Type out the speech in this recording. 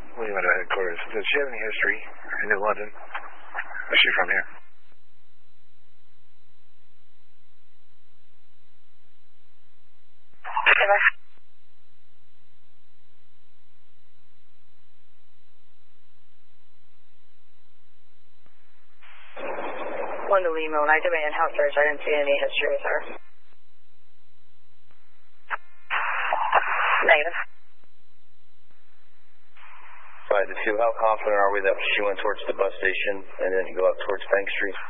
William Meadow headquarters. Does she have any history in New London? Or is she from here? One to Lima, when I did my in-house search, I didn't see any history with her. Negative. Right, how confident are we that she went towards the bus station and then you go up towards Bank Street?